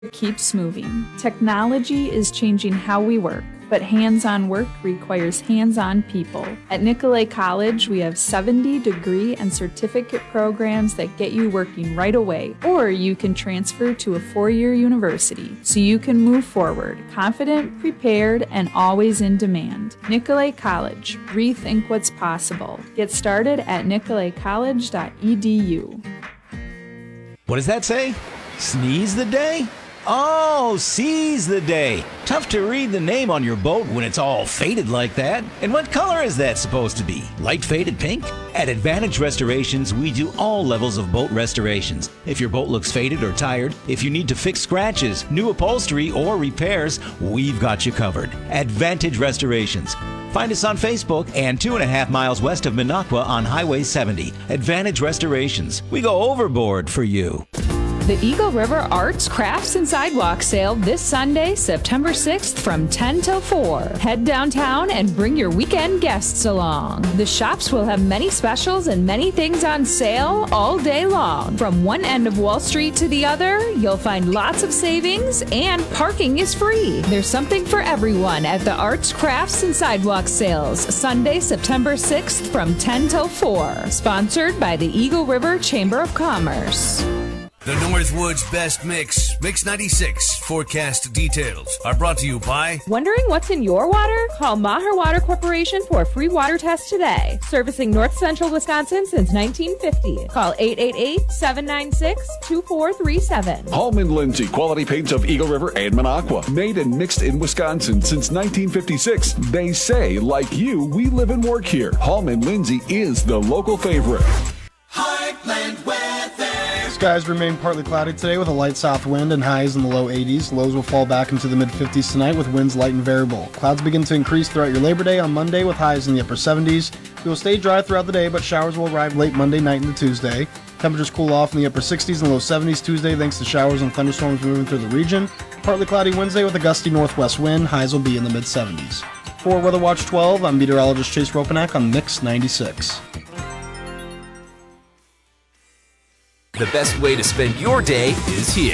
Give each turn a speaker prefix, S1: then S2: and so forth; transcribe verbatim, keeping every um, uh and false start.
S1: Keeps moving. Technology is changing how we work, but hands-on work requires hands-on people. At Nicolet College, we have seventy degree and certificate programs that get you working right away, or you can transfer to a four-year university so you can move forward, confident, prepared, and always in demand. Nicolet College. Rethink what's possible. Get started at nicolet college dot e d u.
S2: What does that say? Sneeze the day? Oh, seize the day. Tough to read the name on your boat when it's all faded like that. And what color is that supposed to be? Light faded pink? At Advantage Restorations, we do all levels of boat restorations. If your boat looks faded or tired, if you need to fix scratches, new upholstery, or repairs, we've got you covered. Advantage Restorations. Find us on Facebook and two and a half miles west of Minocqua on Highway seventy. Advantage Restorations. We go overboard for you.
S3: The Eagle River Arts, Crafts, and Sidewalk Sale this Sunday, September sixth from ten till four. Head downtown and bring your weekend guests along. The shops will have many specials and many things on sale all day long. From one end of Wall Street to the other, you'll find lots of savings and parking is free. There's something for everyone at the Arts, Crafts, and Sidewalk Sales, Sunday, September sixth from ten till four. Sponsored by the Eagle River Chamber of Commerce.
S4: The Northwoods Best Mix, Mix ninety-six forecast details are brought to you by...
S3: Wondering what's in your water? Call Maher Water Corporation for a free water test today. Servicing North Central Wisconsin since nineteen fifty. Call eight eight eight, seven nine six, two four three seven.
S5: Hallman Lindsay, quality paints of Eagle River and Minocqua. Made and mixed in Wisconsin since nineteen fifty-six. They say, like you, we live and work here. Hallman Lindsay is the local favorite.
S6: Heartland weather.
S7: Skies remain partly cloudy today with a light south wind and highs in the low eighties. Lows will fall back into the mid-fifties tonight with winds light and variable. Clouds begin to increase throughout your Labor Day on Monday with highs in the upper seventies. We will stay dry throughout the day, but showers will arrive late Monday night into Tuesday. Temperatures cool off in the upper sixties and low seventies Tuesday thanks to showers and thunderstorms moving through the region. Partly cloudy Wednesday with a gusty northwest wind. Highs will be in the mid-seventies. For Weather Watch twelve, I'm meteorologist Chase Ropanak on Mix ninety-six.
S8: The best way to spend your day is here.